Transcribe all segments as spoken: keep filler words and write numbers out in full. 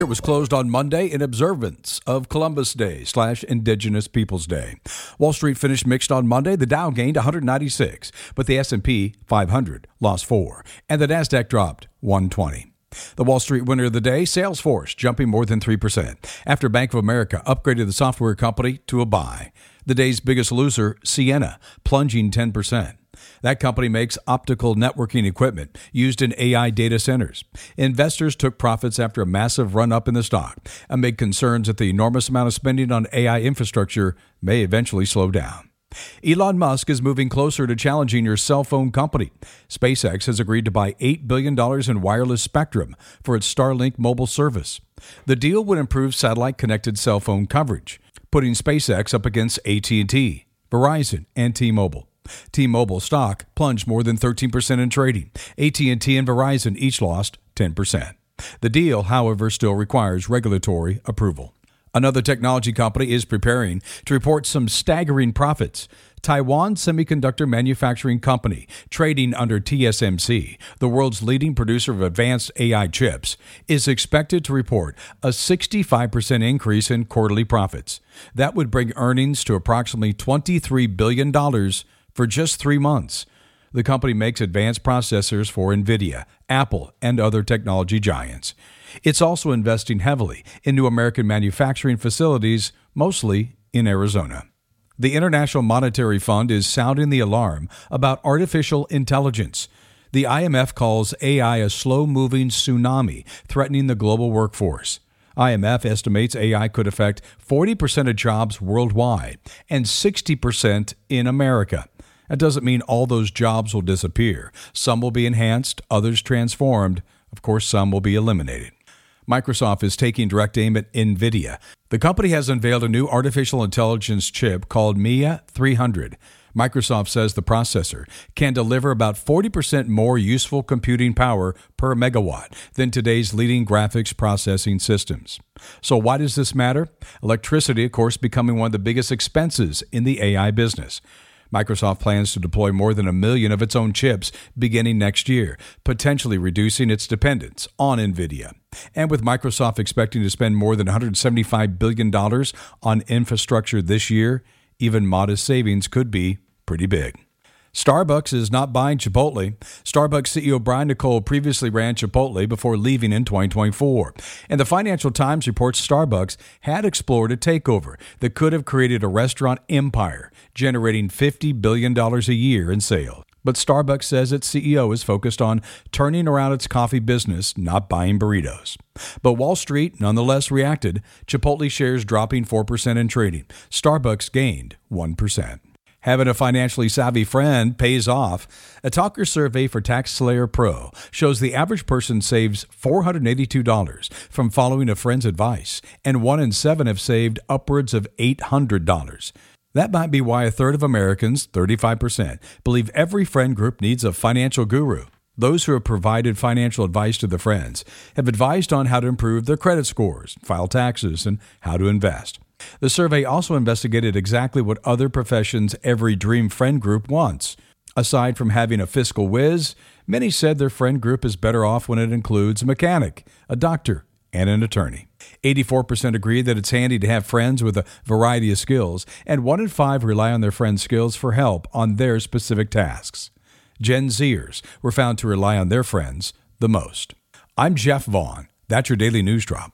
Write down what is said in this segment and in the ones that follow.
It was closed on Monday in observance of Columbus Day slash Indigenous Peoples Day. Wall Street finished mixed on Monday. The Dow gained one hundred ninety-six, but the S and P five hundred lost four, and the Nasdaq dropped one twenty. The Wall Street winner of the day, Salesforce, jumping more than three percent after Bank of America upgraded the software company to a buy. The day's biggest loser, Ciena, plunging ten percent. That company makes optical networking equipment used in A I data centers. Investors took profits after a massive run-up in the stock amid concerns that the enormous amount of spending on A I infrastructure may eventually slow down. Elon Musk is moving closer to challenging your cell phone company. SpaceX has agreed to buy eight billion dollars in wireless spectrum for its Starlink mobile service. The deal would improve satellite-connected cell phone coverage, putting SpaceX up against A T and T, Verizon, and T-Mobile. T-Mobile stock plunged more than thirteen percent in trading. A T and T and Verizon each lost ten percent. The deal, however, still requires regulatory approval. Another technology company is preparing to report some staggering profits. Taiwan Semiconductor Manufacturing Company, trading under T S M C, the world's leading producer of advanced A I chips, is expected to report a sixty-five percent increase in quarterly profits. That would bring earnings to approximately twenty-three billion dollars for just three months. The company makes advanced processors for NVIDIA, Apple, and other technology giants. It's also investing heavily in new American manufacturing facilities, mostly in Arizona. The International Monetary Fund is sounding the alarm about artificial intelligence. The I M F calls A I a slow-moving tsunami threatening the global workforce. I M F estimates A I could affect forty percent of jobs worldwide and sixty percent in America. That doesn't mean all those jobs will disappear. Some will be enhanced, others transformed. Of course, some will be eliminated. Microsoft is taking direct aim at NVIDIA. The company has unveiled a new artificial intelligence chip called M I A three hundred. Microsoft says the processor can deliver about forty percent more useful computing power per megawatt than today's leading graphics processing systems. So why does this matter? Electricity, of course, becoming one of the biggest expenses in the A I business. Microsoft plans to deploy more than a million of its own chips beginning next year, potentially reducing its dependence on NVIDIA. And with Microsoft expecting to spend more than one hundred seventy-five billion dollars on infrastructure this year, even modest savings could be pretty big. Starbucks is not buying Chipotle. Starbucks C E O Brian Niccol previously ran Chipotle before leaving in twenty twenty-four. And the Financial Times reports Starbucks had explored a takeover that could have created a restaurant empire, generating fifty billion dollars a year in sales. But Starbucks says its C E O is focused on turning around its coffee business, not buying burritos. But Wall Street nonetheless reacted, Chipotle shares dropping four percent in trading. Starbucks gained one percent. Having a financially savvy friend pays off. A Talker survey for TaxSlayer Pro shows the average person saves four hundred eighty-two dollars from following a friend's advice, and one in seven have saved upwards of eight hundred dollars. That might be why a third of Americans, thirty-five percent, believe every friend group needs a financial guru. Those who have provided financial advice to their friends have advised on how to improve their credit scores, file taxes, and how to invest. The survey also investigated exactly what other professions' every dream friend group wants. Aside from having a fiscal whiz, many said their friend group is better off when it includes a mechanic, a doctor, and an attorney. eighty-four percent agree that it's handy to have friends with a variety of skills, and one in five rely on their friends' skills for help on their specific tasks. Gen Zers were found to rely on their friends the most. I'm Jeff Vaughn. That's your Daily News Drop.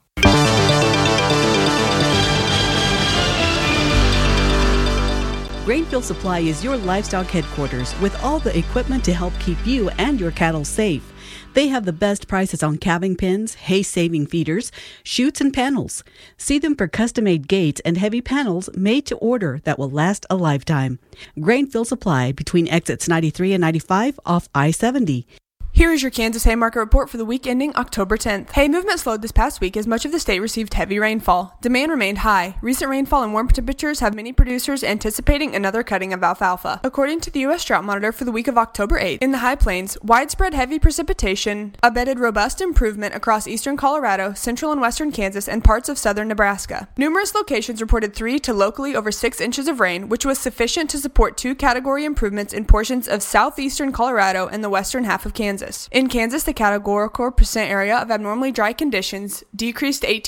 Grainfield Supply is your livestock headquarters with all the equipment to help keep you and your cattle safe. They have the best prices on calving pens, hay-saving feeders, chutes, and panels. See them for custom-made gates and heavy panels made to order that will last a lifetime. Grainfield Supply between exits ninety-three and ninety-five off I seventy. Here is your Kansas Hay Market report for the week ending October tenth. Hay movement slowed this past week as much of the state received heavy rainfall. Demand remained high. Recent rainfall and warm temperatures have many producers anticipating another cutting of alfalfa. According to the U S Drought Monitor for the week of October eighth, in the High Plains, widespread heavy precipitation abetted robust improvement across eastern Colorado, central and western Kansas, and parts of southern Nebraska. Numerous locations reported three to locally over six inches of rain, which was sufficient to support two category improvements in portions of southeastern Colorado and the western half of Kansas. Kansas. In Kansas, the categorical percent area of abnormally dry conditions decreased to eighteen